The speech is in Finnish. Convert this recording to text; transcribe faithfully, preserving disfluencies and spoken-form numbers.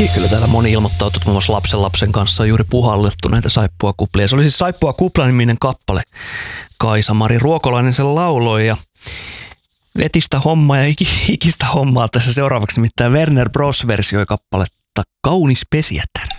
Kyllä täällä moni ilmoittautui, että muun muassa lapsen lapsen kanssa on juuri puhallettu näitä saippuakuplia. Se oli siis Saippuakupla-niminen kappale. Kaisa-Mari Ruokolainen sen lauloi ja vetistä hommaa ja ikistä hommaa tässä seuraavaksi. Nimittäin Werner Bros versioi kappaletta Kaunis pesijätär.